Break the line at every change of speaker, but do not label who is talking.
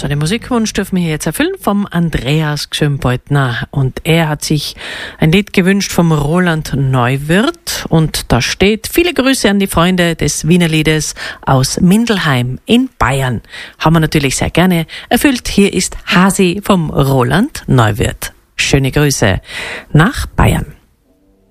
So, den Musikwunsch dürfen wir jetzt erfüllen vom Andreas Gschönbeutner. Und er hat sich ein Lied gewünscht vom Roland Neuwirth. Und da steht: Viele Grüße an die Freunde des Wiener Liedes aus Mindelheim in Bayern. Haben wir natürlich sehr gerne erfüllt. Hier ist Hasi vom Roland Neuwirth. Schöne Grüße nach Bayern.